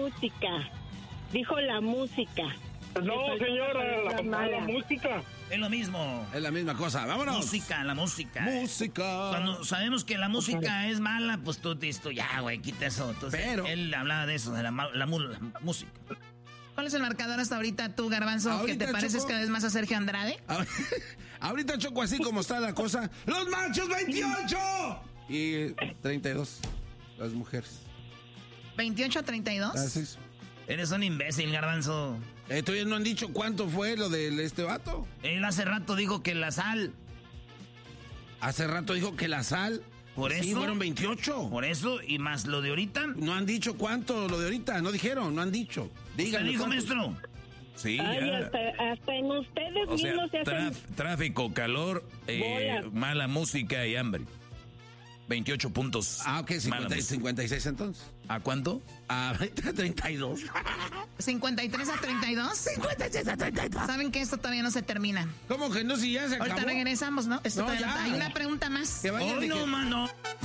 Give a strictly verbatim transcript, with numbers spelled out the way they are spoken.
música. Dijo la música. No, señora, la, la, la música. Es lo mismo. Es la misma cosa, vámonos. Música, la música. Música. Cuando sabemos que la música es mala, pues tú dices, ya, güey, quita eso. Entonces, pero él hablaba de eso, de la, la, la, la música. ¿Cuál es el marcador hasta ahorita tú, Garbanzo, ahorita, que te pareces Choco, cada vez más a Sergio Andrade? Ahorita, Choco, así como está la cosa, ¡los machos veintiocho! Y treinta y dos, las mujeres. ¿veintiocho a treinta y dos? Así es. Eres un imbécil, Garbanzo. Eh, ¿Todavía no han dicho cuánto fue lo de este vato? Él hace rato dijo que la sal. Hace rato dijo que la sal. Por eso. Sí, fueron veintiocho. Por eso, y más lo de ahorita. No han dicho cuánto lo de ahorita, no dijeron, no han dicho. Díganme. ¿Qué dijo, cuánto. maestro? Sí, Ay, ya. hasta, hasta en ustedes O sea, mismos se hacen... traf, tráfico, calor, eh, mala música y hambre. veintiocho puntos. Ah, ok, cincuenta, cincuenta y seis entonces. ¿A cuánto? A treinta y dos. ¿cincuenta y tres a treinta y dos? cincuenta y seis a treinta y dos. ¿Saben que esto todavía no se termina? ¿Cómo que no? Si ya se acabó. Ahorita regresamos, ¿no? Esto no, todavía ya. Hay una pregunta más. Que vayan Hoy de no, que... mano.